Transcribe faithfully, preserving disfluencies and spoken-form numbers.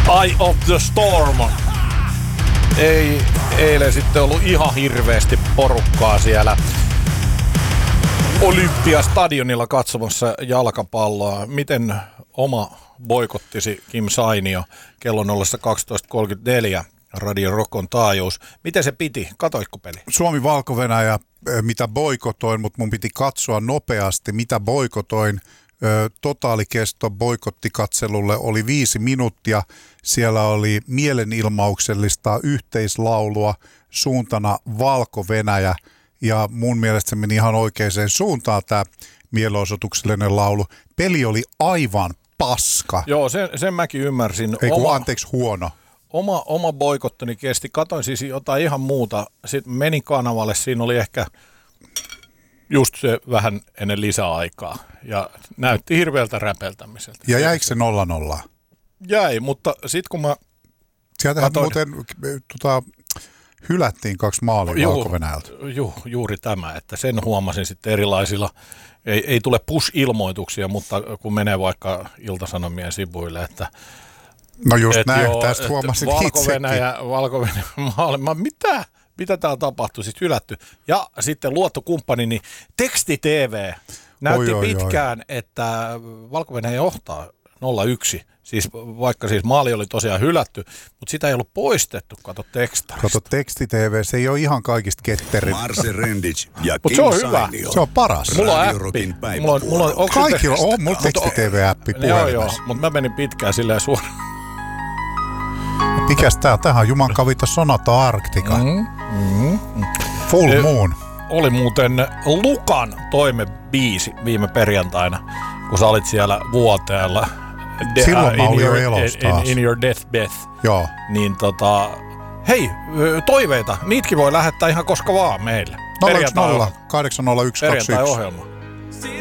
Eye of the Storm. Ei eilen sitten ollut ihan hirveästi porukkaa siellä Olympiastadionilla katsomassa jalkapalloa. Miten oma boikottisi Kim Sainio kello nolla kaksitoista kolmekymmentäneljä Radio Rockon taajuus? Miten se piti? Katoitko peli? Suomi-Valko-Venäjä, mitä boikotoin, mutta mun piti katsoa nopeasti, mitä boikotoin. Totaalikesto boikottikatselulle oli viisi minuuttia. Siellä oli mielenilmauksellista yhteislaulua suuntana Valko-Venäjä. Ja mun mielestä se meni ihan oikeaan suuntaan tämä mielenosoituksellinen laulu. Peli oli aivan paska. Joo, sen, sen mäkin ymmärsin. Ei kun anteeksi, huono. Oma, oma boikottoni kesti. Katoin siis jotain ihan muuta. Sitten menin kanavalle. Siinä oli ehkä just se vähän ennen lisäaikaa. Ja näytti hirveältä räpeltämiseltä. Ja jäikö se nolla nolla? Jäi, mutta sitten kun mä sieltähän katoin, muuten tota, hylättiin kaksi maalia Valko-Venäjältä. Ju, juuri tämä, että sen huomasin sitten erilaisilla, ei, ei tule push-ilmoituksia, mutta kun menee vaikka Ilta-Sanomien sivuille, että no just et näin, joo, tästä huomasin Valko-Venäjä, Valko-Venäjä maali, mä mitä? Mitä täällä tapahtui? Sitten hylätty. Ja sitten luottokumppani, niin Teksti T V näytti oi, oi, pitkään, oi. että Valko-Venäjä johtaa nolla yksi. Siis vaikka siis maali oli tosiaan hylätty, mutta sitä ei ollut poistettu, kato tekstarista. Kato Teksti T V, se ei ole ihan kaikista ketterin. Marse Rendic ja Kim se on hyvä. Se on paras. Mulla on appi. Mulla on, mulla on, kaikilla on, on mulla Teksti T V-appi puhelimessa. Joo, joo, mutta mä menin pitkään silleen suoraan. Mikäs tää? Tähän on Jumankavita Sonata Arctica. Mm-hmm. Full e, Moon. Oli muuten Lukan toimebiisi viime perjantaina, kun sä olit siellä vuoteella. De- Silloin mä olin jo your, elossa taas. In, in your deathbed. Joo. Niin tota, hei, toiveita, niitäkin voi lähettää ihan koska vaan meille. nolla yksi nolla kahdeksan nolla yksi kaksi yksi Perjantai-ohjelma.